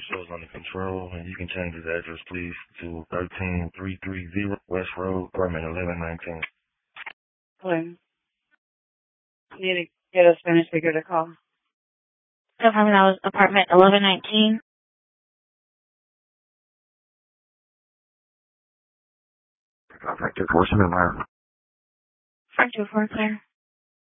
shows under control, and you can change his address, please, to 13330 West Road, apartment 1119. Hello. You need to get a Spanish speaker to call. No problem. That was apartment 1119. Contact enforcement, ma'am. 524, clear.